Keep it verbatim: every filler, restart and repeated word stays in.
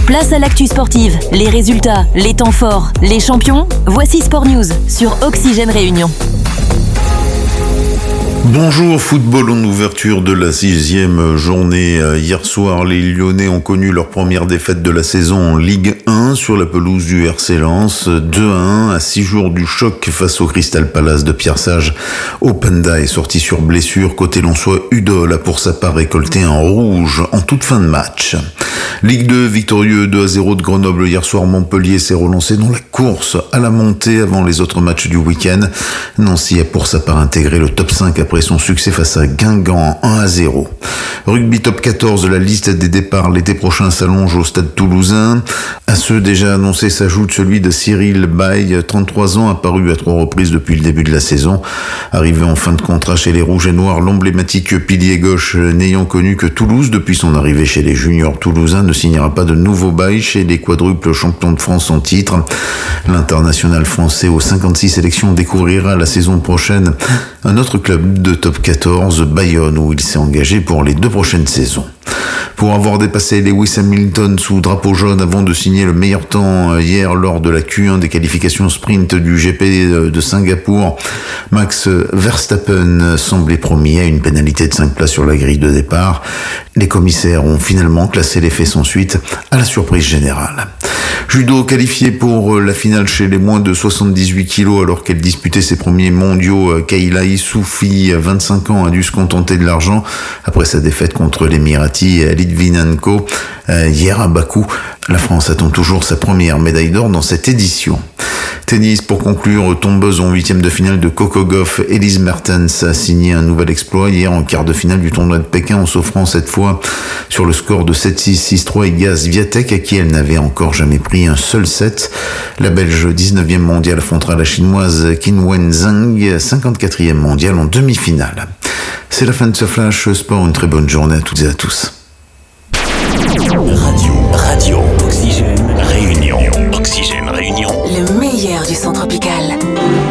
Place à l'actu sportive, les résultats, les temps forts, les champions. Voici Sport News sur Oxygène Réunion. Bonjour, football en ouverture de la sixième journée. Hier soir, les Lyonnais ont connu leur première défaite de la saison en Ligue un sur la pelouse du R C Lens. deux à un à six jours du choc face au Crystal Palace de Pierre Sage. Openda est sorti sur blessure. Côté lensois, Udol a pour sa part récolté un rouge en toute fin de match. Ligue deux, victorieux deux à zéro de Grenoble hier soir. Montpellier s'est relancé dans la course à la montée avant les autres matchs du week-end. Nancy a pour sa part intégré le top cinq après son succès face à Guingamp un à zéro. Rugby top quatorze, la liste des départs l'été prochain s'allonge au stade toulousain. À ceux déjà annoncés s'ajoute celui de Cyril Baye, trente-trois ans, apparu à trois reprises depuis le début de la saison. Arrivé en fin de contrat chez les Rouges et Noirs, l'emblématique pilier gauche n'ayant connu que Toulouse depuis son arrivée chez les juniors toulousains ne signera pas de nouveau bail chez les quadruples champions de France en titre. L'international français aux cinquante-six sélections découvrira la saison prochaine un autre club de top quatorze, Bayonne, où il s'est engagé pour les deux prochaines saisons. Pour avoir dépassé Lewis Hamilton sous drapeau jaune avant de signer le meilleur temps hier lors de la Q un des qualifications sprint du G P de Singapour, Max Verstappen semblait promis à une pénalité de cinq places sur la grille de départ. Les commissaires ont finalement classé les faits sans suite à la surprise générale. Judo qualifié pour la finale chez les moins de soixante-dix-huit kilos alors qu'elle disputait ses premiers mondiaux. Kayla Issoufi, vingt-cinq ans, a dû se contenter de l'argent après sa défaite contre l'Emirati Litvinenko hier à Bakou. La France attend toujours sa première médaille d'or dans cette édition. Tennis, pour conclure, tombeuse en huitième de finale de Coco Gauff, Elise Mertens a signé un nouvel exploit hier en quart de finale du tournoi de Pékin en s'offrant cette fois sur le score de sept six, six trois et Igaz Swiatek à qui elle n'avait encore jamais pris un seul set. La Belge dix-neuvième mondiale affrontera la chinoise Qinwen Zhang, cinquante-quatrième mondiale en demi-finale. C'est la fin de ce Flash Sport, une très bonne journée à toutes et à tous. Radio, radio.